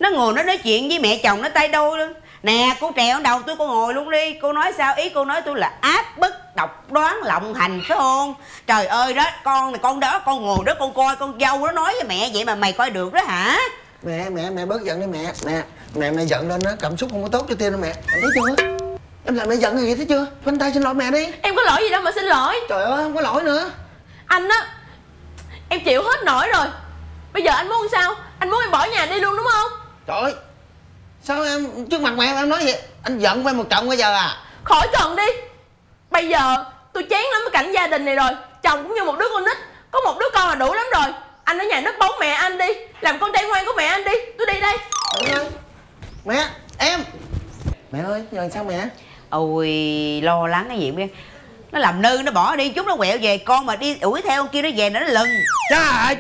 Nó ngồi nó nói chuyện với mẹ chồng nó tay đôi luôn. Nè cô trèo đầu tôi, cô ngồi luôn đi. Cô nói sao? Ý cô nói tôi là áp bức, độc đoán, lộng hành phải không? Trời ơi đó, con này con đó, con ngồi đó con coi con dâu nó nói với mẹ vậy mà mày coi được đó hả? Mẹ bớt giận đi mẹ. Mẹ giận lên đó, cảm xúc không có tốt cho tim đâu mẹ. Em thấy chưa? Em làm mẹ giận gì vậy thấy chưa? Khoanh tay xin lỗi mẹ đi. Em có lỗi gì đâu mà xin lỗi. Trời ơi không có lỗi nữa. Anh á, em chịu hết nổi rồi. Bây giờ anh muốn sao? Anh muốn em bỏ nhà đi luôn đúng không? Trời ơi, sao em trước mặt mẹ em nói vậy? Anh giận với một chồng bây giờ à? Khỏi cần đi. Bây giờ tôi chán lắm cái cảnh gia đình này rồi. Chồng cũng như một đứa con nít, có một đứa con là đủ lắm rồi. Anh ở nhà nấp bóng mẹ anh đi, làm con trai ngoan của mẹ anh đi. Tôi đi đây. Mẹ, em. Mẹ ơi, giờ sao mẹ? Ôi lo lắng cái gì biết. Nó làm nư nó bỏ đi chút nó quẹo về, con mà đi đuổi theo con kia nó về nó lừng. Trái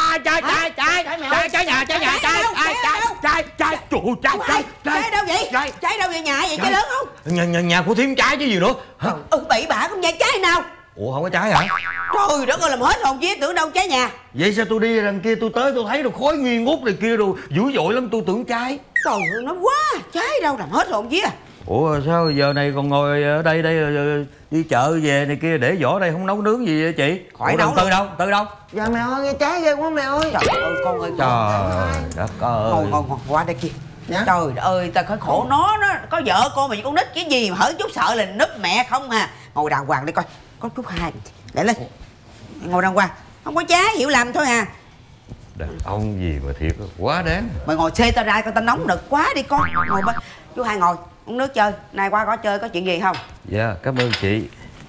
đâu vậy? Trái đâu vậy? Nhà vậy? Trái lớn không? Nhà của Thím trái chứ gì nữa hả? Bậy bạ không nhà trái nào? Ủa không có trái hả? Trời đất ơi làm hết hồn vía, tưởng đâu trái nhà. Vậy sao tôi đi đằng kia tôi tới tôi thấy đồ khói nghi ngút này kia đồ dữ dội lắm, tôi tưởng trái. Trời ơi nó quá, trái đâu làm hết hồn vía. Ủa sao giờ này còn ngồi ở đây đi chợ về này kia để vỏ đây không nấu nướng gì vậy chị? Khỏi nấu. Từ đâu? Dạ mẹ ơi, nghe trái ghê quá mẹ ơi. Trời ơi con ơi. Trời đất ơi. Ngồi qua đây kia. Dạ? Trời ơi ta khởi khổ nó có vợ con mà con nít cái gì mà hở chút sợ là núp mẹ không à. Ngồi đàng hoàng đi coi. Có chút hai để lên. Ngồi đàng hoàng. Không có trái hiểu lầm thôi à. Đàn ông gì mà thiệt quá đáng. Mày ngồi xê tao ra coi tao nóng nực quá đi con. Ngồi bên. Chú hai ngồi uống nước chơi. Nay qua có chơi có chuyện gì không? Dạ cảm ơn chị.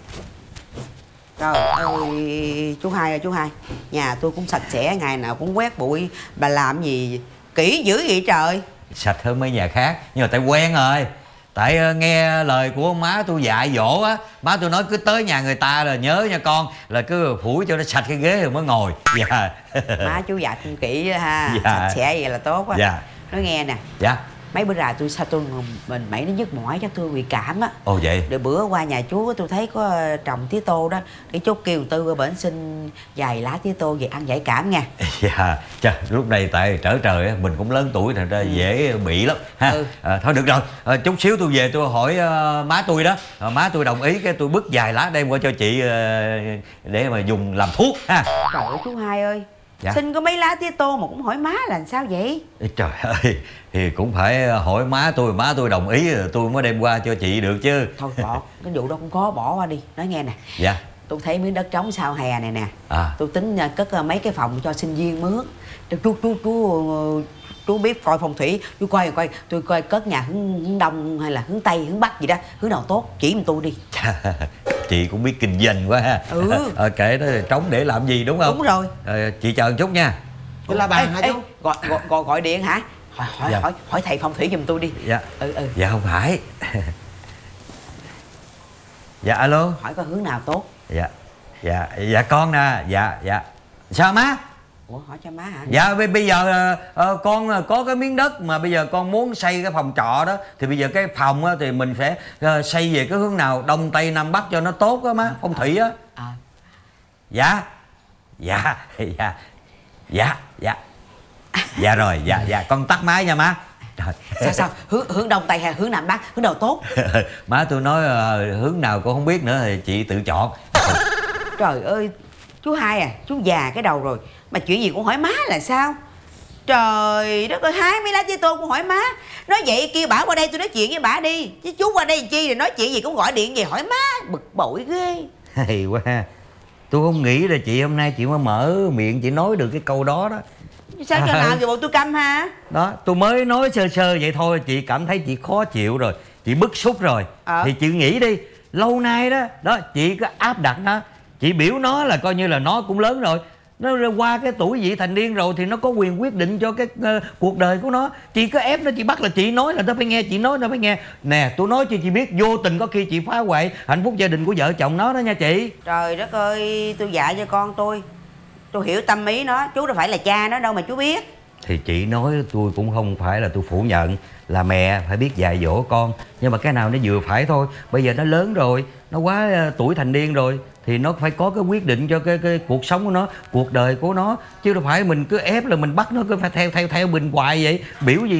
Trời ơi chú hai ơi chú hai. Nhà tôi cũng sạch sẽ, ngày nào cũng quét bụi. Bà làm gì kỹ dữ vậy trời? Sạch hơn mấy nhà khác nhưng mà tại quen rồi. Tại nghe lời của ông má tôi dạy dỗ á. Má tôi nói cứ tới nhà người ta là nhớ nha con, là cứ phủi cho nó sạch cái ghế rồi mới ngồi. Dạ. Má chú dạy tôi kỹ ha. Dạ. Sạch sẽ vậy là tốt quá. Dạ. Nói nghe nè. Dạ. Mấy bữa rày tôi sao tôi mình mẩy nó nhức mỏi, chắc tôi bị cảm á. Ồ vậy. Để bữa qua nhà chú tôi thấy có trồng tía tô đó, để chú kêu Tư qua bển xin vài lá tía tô về ăn giải cảm nha. Dạ. Chà, lúc này tại trở trời á, mình cũng lớn tuổi thành ra dễ bị lắm ha. Thôi được rồi, chút xíu tôi về tôi hỏi má tôi đó. Má tôi đồng ý cái tôi bứt vài lá đem qua cho chị để mà dùng làm thuốc ha. Trời ơi chú hai ơi. Dạ. Xin có mấy lá tía tô mà cũng hỏi má là sao vậy? Trời ơi, thì cũng phải hỏi má tôi đồng ý rồi tôi mới đem qua cho chị được chứ. Thôi bỏ, cái vụ đó cũng có, bỏ qua đi. Nói nghe nè. Dạ. Tôi thấy miếng đất trống sau hè này nè. Tôi tính cất mấy cái phòng cho sinh viên mướn. Chú biết coi phong thủy, chú coi tôi coi cất nhà hướng đông hay là hướng tây hướng bắc gì đó, hướng nào tốt chỉ giùm tôi đi. Chị cũng biết kinh doanh quá ha. Kệ đó trống để làm gì đúng không? Đúng rồi. Chị chờ một chút nha. Cái la bàn hả chú? Gọi điện hả? Hỏi thầy phong thủy giùm tôi đi. Dạ. Dạ không phải. Dạ alo. Hỏi có hướng nào tốt. Dạ con nè. Dạ. Sao má? Ủa hỏi cho má hả? Dạ bây giờ con có cái miếng đất mà bây giờ con muốn xây cái phòng trọ đó. Thì bây giờ cái phòng á, thì mình sẽ xây về cái hướng nào đông tây nam bắc cho nó tốt á má, phong thủy á. Dạ rồi. Dạ con tắt máy nha má. Sao hướng đông tây hay hướng nam bắc, hướng nào tốt? Má tôi nói hướng nào con không biết nữa thì chị tự chọn. Trời ơi chú hai à, chú già cái đầu rồi mà chuyện gì cũng hỏi má là sao? Trời đất ơi, hái mấy lá tía tô cũng hỏi má. Nói vậy kêu bả qua đây tôi nói chuyện với bả đi, chứ chú qua đây chi rồi nói chuyện gì cũng gọi điện về hỏi má, bực bội ghê. Hay quá. Tôi không nghĩ là chị hôm nay chị mới mở miệng chị nói được cái câu đó đó. Sao cho nào giờ bộ tôi câm ha? Đó, tôi mới nói sơ sơ vậy thôi, chị cảm thấy chị khó chịu rồi, chị bức xúc rồi. Thì chị nghĩ đi, lâu nay đó chị có áp đặt nó, chị biểu nó là coi như là nó cũng lớn rồi, nó qua cái tuổi vị thành niên rồi thì nó có quyền quyết định cho cái cuộc đời của nó. Chị cứ ép nó, chị bắt là chị nói là nó phải nghe, chị nói nó phải nghe. Nè tôi nói cho chị biết, vô tình có khi chị phá hoại hạnh phúc gia đình của vợ chồng nó đó nha chị. Trời đất ơi, tôi dạy cho con tôi hiểu tâm ý nó, chú đâu phải là cha nó đâu mà chú biết. Thì chị nói tôi cũng không phải là tôi phủ nhận, là mẹ phải biết dạy dỗ con, nhưng mà cái nào nó vừa phải thôi. Bây giờ nó lớn rồi, nó quá tuổi thành niên rồi thì nó phải có cái quyết định cho cái cuộc sống của nó, cuộc đời của nó, chứ đâu phải mình cứ ép là mình bắt nó cứ phải theo mình hoài vậy. Biểu gì